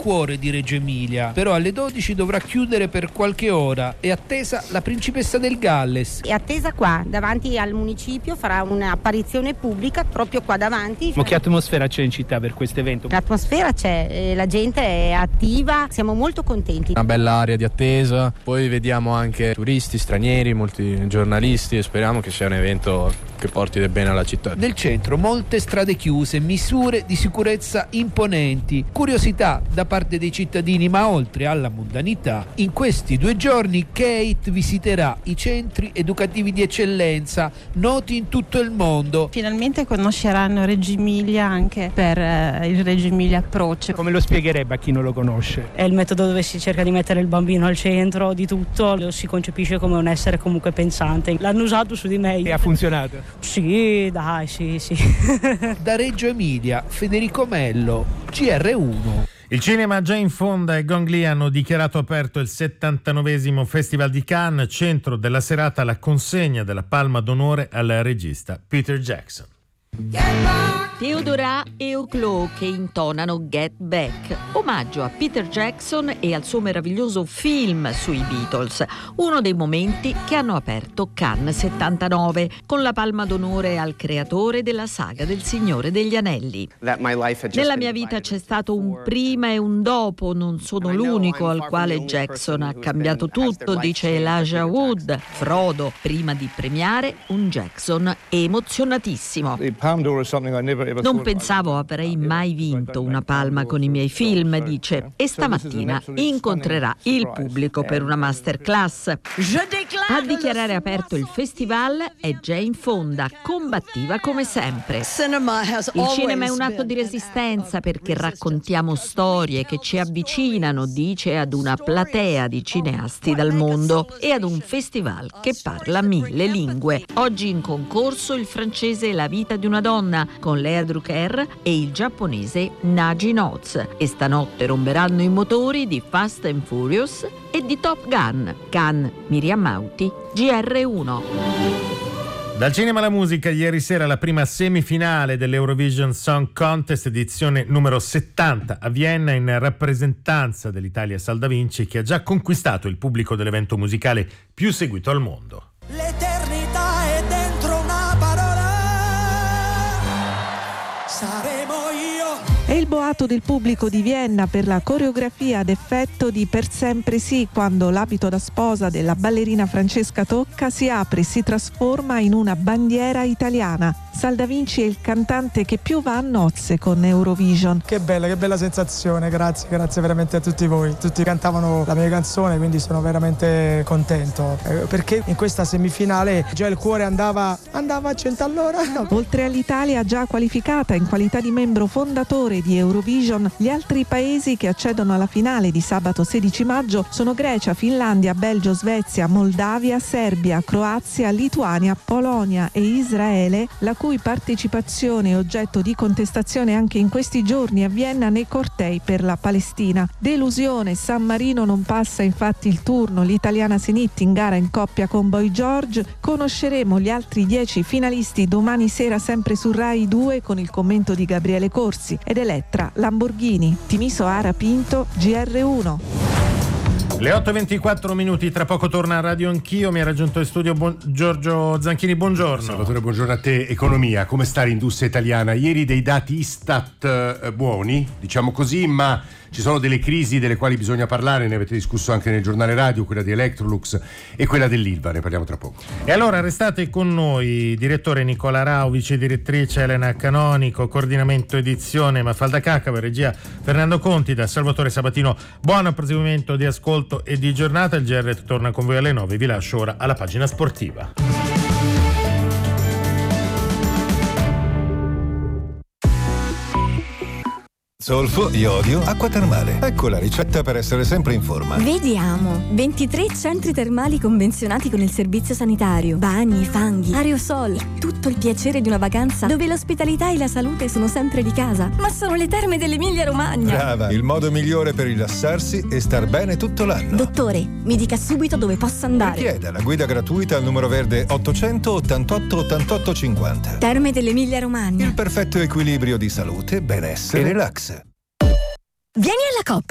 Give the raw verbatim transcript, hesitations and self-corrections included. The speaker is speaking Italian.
cuore di Reggio Emilia, però alle dodici dovrà chiudere per qualche ora. È attesa la principessa del Galles. È attesa qua, davanti al municipio, farà un'apparizione pubblica proprio qua davanti. Ma che atmosfera c'è in città per questo evento? L'atmosfera c'è, eh, la gente è attiva, siamo molto contenti. Una bella area di attesa, poi vediamo anche turisti stranieri, molti giornalisti e speriamo che sia un evento che porti del bene alla città. Nel centro molte strade chiuse, misure di sicurezza imponenti, curiosità da parte dei cittadini, ma oltre alla mondanità, in questi due giorni Kate visiterà i centri educativi di eccellenza noti in tutto il mondo. Finalmente conosceranno Reggio Emilia anche per eh, il Reggio Emilia Approach. Come lo spiegherebbe a chi non lo conosce? È il metodo dove si cerca di mettere il bambino al centro di tutto, lo si concepisce come un essere comunque pensante. L'hanno usato su di me. E ha funzionato? Sì, dai, sì, sì. Da Reggio Emilia, Federico Mello, G R uno. Il cinema già in fonda e Gong Li hanno dichiarato aperto il settantanovesimo Festival di Cannes, centro della serata la consegna della Palma d'Onore al regista Peter Jackson. Theodora e Oclo che intonano Get Back, omaggio a Peter Jackson e al suo meraviglioso film sui Beatles, uno dei momenti che hanno aperto Cannes settantanove, con la Palma d'Onore al creatore della saga del Signore degli Anelli. Nella mia vita c'è stato un prima e un dopo, non sono l'unico al quale Jackson ha cambiato tutto, dice Elijah Wood. Frodo, prima di premiare un Jackson emozionatissimo. Non pensavo avrei mai vinto una palma con i miei film, dice, e stamattina incontrerà il pubblico per una masterclass. A dichiarare aperto il festival è già in fonda, combattiva come sempre. Il cinema è un atto di resistenza perché raccontiamo storie che ci avvicinano, dice, ad una platea di cineasti dal mondo e ad un festival che parla mille lingue. Oggi in concorso il francese La vita di una donna con Lea Drucker e il giapponese Nagi Noz, e stanotte romperanno i motori di Fast and Furious e di Top Gun. Cannes, Miriam Mauti, G R uno. Dal cinema alla musica, ieri sera la prima semifinale dell'Eurovision Song Contest edizione numero settanta a Vienna, in rappresentanza dell'Italia Salda Vinci, che ha già conquistato il pubblico dell'evento musicale più seguito al mondo. L'eternità è dentro una parola, saremo io. È il boato del pubblico di Vienna per la coreografia ad effetto di Per sempre sì, quando l'abito da sposa della ballerina Francesca Tocca si apre e si trasforma in una bandiera italiana. Salda Vinci è il cantante che più va a nozze con Eurovision. Che bella, che bella sensazione, grazie, grazie veramente a tutti voi. Tutti cantavano la mia canzone, quindi sono veramente contento, eh, perché in questa semifinale già il cuore andava, andava a cento all'ora. Oltre all'Italia già qualificata in qualità di membro fondatore di Eurovision, gli altri paesi che accedono alla finale di sabato sedici maggio sono Grecia, Finlandia, Belgio, Svezia, Moldavia, Serbia, Croazia, Lituania, Polonia e Israele, la cui partecipazione è oggetto di contestazione anche in questi giorni a Vienna nei cortei per la Palestina. Delusione, San Marino non passa infatti il turno, l'italiana Senitti in gara in coppia con Boy George. Conosceremo gli altri dieci finalisti domani sera sempre su Rai due con il commento di Gabriele Corsi ed Elettra Lamborghini. Timiso Ara Pinto, G R uno. Le otto e ventiquattro minuti, tra poco torna a Radio Anch'io. Mi ha raggiunto in studio buon... Giorgio Zanchini, buongiorno. Salvatore, buongiorno a te. Economia, come sta l'industria italiana? Ieri dei dati Istat eh, buoni, diciamo così, ma ci sono delle crisi delle quali bisogna parlare, ne avete discusso anche nel giornale radio, quella di Electrolux e quella dell'Ilva, ne parliamo tra poco. E allora restate con noi, direttore Nicola Rau, vice direttrice Elena Canonico, coordinamento edizione Mafalda Cacava, regia Fernando Conti, da Salvatore Sabatino. Buon proseguimento di ascolto e di giornata. Il G R torna con voi alle nove, vi lascio ora alla pagina sportiva. Solfo, iodio, acqua termale. Ecco la ricetta per essere sempre in forma. Vediamo. ventitré centri termali convenzionati con il servizio sanitario. Bagni, fanghi, aerosol. Tutto il piacere di una vacanza dove l'ospitalità e la salute sono sempre di casa. Ma sono le terme dell'Emilia Romagna. Brava. Il modo migliore per rilassarsi e star bene tutto l'anno. Dottore, mi dica subito dove posso andare. Richieda la guida gratuita al numero verde ottocentottantotto ottantotto cinquanta. Terme dell'Emilia Romagna. Il perfetto equilibrio di salute, benessere e relax. Vieni alla COP!